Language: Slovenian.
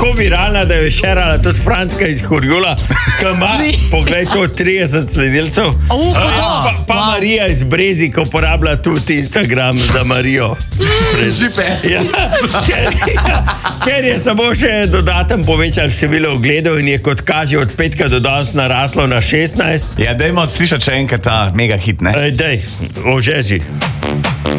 tako viralna, da jo je šerala tudi Franska iz Horjula, ki ima, poglej, to 30 sledilcev. Pa Marija iz Brezi, ko uporablja tudi Instagram za Marijo. Ja, ker je samo še dodaten povečal število ogledov in je kot kaže od petka do danes naraslo na 16. Ja, dajmo slišati še enkrat ta mega hit, ne? Daj, ožeži.